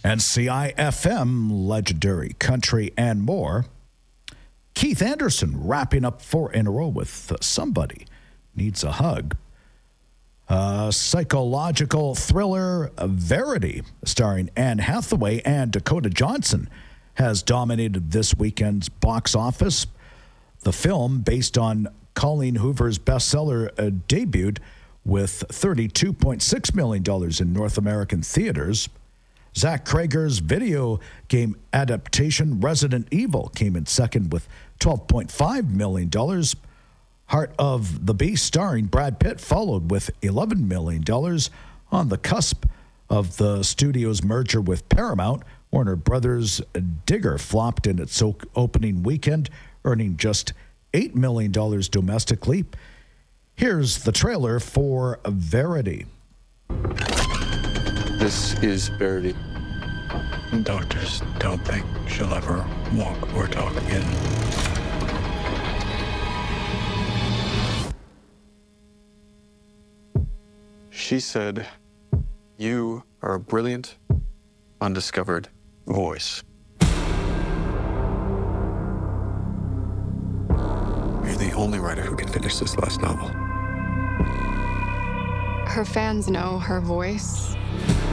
NCIFM, legendary country, and more. Keith Anderson wrapping up 4 in a row with Somebody Needs a Hug. Psychological thriller Verity, starring Anne Hathaway and Dakota Johnson, has dominated this weekend's box office. The film, based on Colleen Hoover's bestseller, debuted with $32.6 million in North American theaters. Zach Krager's video game adaptation Resident Evil came in second with $12.5 million. Heart of the Beast, starring Brad Pitt, followed with $11 million. On the cusp of the studio's merger with Paramount, Warner Brothers' Digger flopped in its opening weekend, earning just $8 million domestically. Here's the trailer for Verity. This is Verity. Doctors don't think she'll ever walk or talk again. She said, you are a brilliant, undiscovered voice. You're the only writer who can finish this last novel. Her fans know her voice.